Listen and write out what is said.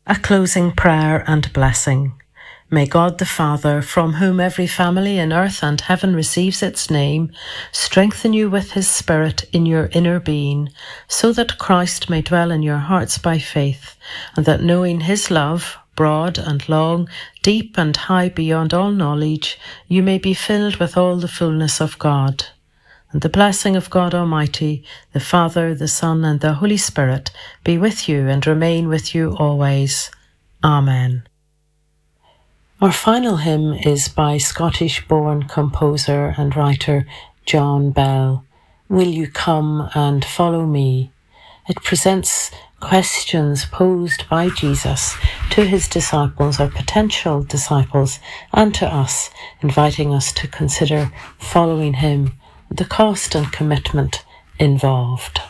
A closing prayer and blessing. May God the Father, from whom every family in earth and heaven receives its name, strengthen you with his Spirit in your inner being, so that Christ may dwell in your hearts by faith, and that knowing his love, broad and long, deep and high beyond all knowledge, you may be filled with all the fullness of God. And the blessing of God Almighty, the Father, the Son, and the Holy Spirit be with you and remain with you always. Amen. Our final hymn is by Scottish-born composer and writer John Bell, Will You Come and Follow Me? It presents questions posed by Jesus to his disciples or potential disciples and to us, inviting us to consider following him, the cost and commitment involved.